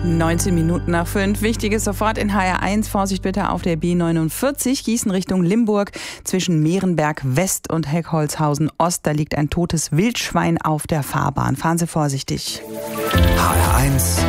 19 Minuten nach 5. Wichtiges sofort in HR1. Vorsicht bitte auf der B49. Gießen Richtung Limburg. Zwischen Mehrenberg West und Heckholzhausen Ost. Da liegt ein totes Wildschwein auf der Fahrbahn. Fahren Sie vorsichtig. HR1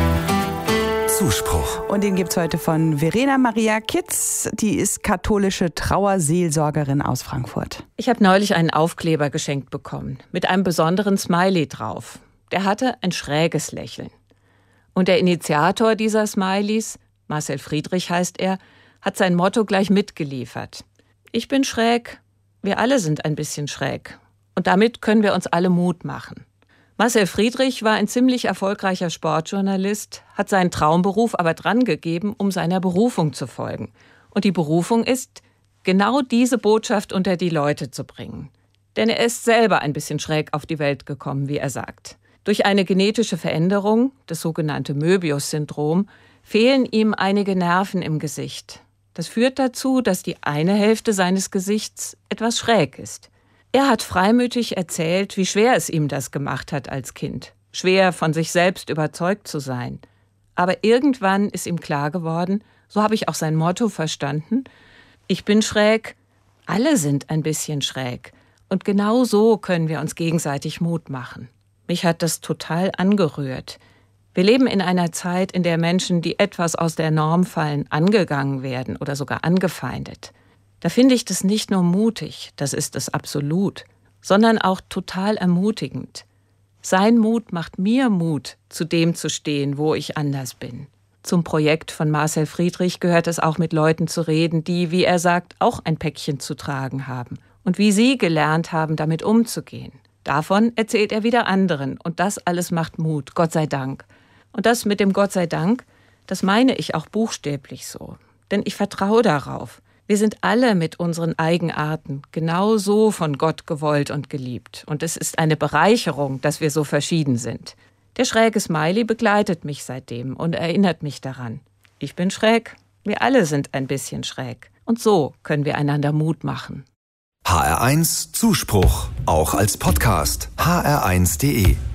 Zuspruch. Und den gibt's heute von Verena Maria Kitz. Die ist katholische Trauerseelsorgerin aus Frankfurt. Ich habe neulich einen Aufkleber geschenkt bekommen. Mit einem besonderen Smiley drauf. Der hatte ein schräges Lächeln. Und der Initiator dieser Smileys, Marcel Friedrich heißt er, hat sein Motto gleich mitgeliefert. Ich bin schräg, wir alle sind ein bisschen schräg. Und damit können wir uns alle Mut machen. Marcel Friedrich war ein ziemlich erfolgreicher Sportjournalist, hat seinen Traumberuf aber drangegeben, um seiner Berufung zu folgen. Und die Berufung ist, genau diese Botschaft unter die Leute zu bringen. Denn er ist selber ein bisschen schräg auf die Welt gekommen, wie er sagt. Durch eine genetische Veränderung, das sogenannte Möbius-Syndrom, fehlen ihm einige Nerven im Gesicht. Das führt dazu, dass die eine Hälfte seines Gesichts etwas schräg ist. Er hat freimütig erzählt, wie schwer es ihm das gemacht hat als Kind. Schwer, von sich selbst überzeugt zu sein. Aber irgendwann ist ihm klar geworden, so habe ich auch sein Motto verstanden, ich bin schräg, alle sind ein bisschen schräg. Und genau so können wir uns gegenseitig Mut machen. Mich hat das total angerührt. Wir leben in einer Zeit, in der Menschen, die etwas aus der Norm fallen, angegangen werden oder sogar angefeindet. Da finde ich das nicht nur mutig, das ist es absolut, sondern auch total ermutigend. Sein Mut macht mir Mut, zu dem zu stehen, wo ich anders bin. Zum Projekt von Marcel Friedrich gehört es auch, mit Leuten zu reden, die, wie er sagt, auch ein Päckchen zu tragen haben und wie sie gelernt haben, damit umzugehen. Davon erzählt er wieder anderen und das alles macht Mut, Gott sei Dank. Und das mit dem Gott sei Dank, das meine ich auch buchstäblich so. Denn ich vertraue darauf. Wir sind alle mit unseren Eigenarten genau so von Gott gewollt und geliebt. Und es ist eine Bereicherung, dass wir so verschieden sind. Der schräge Smiley begleitet mich seitdem und erinnert mich daran. Ich bin schräg, wir alle sind ein bisschen schräg. Und so können wir einander Mut machen. HR1 Zuspruch, auch als Podcast. hr1.de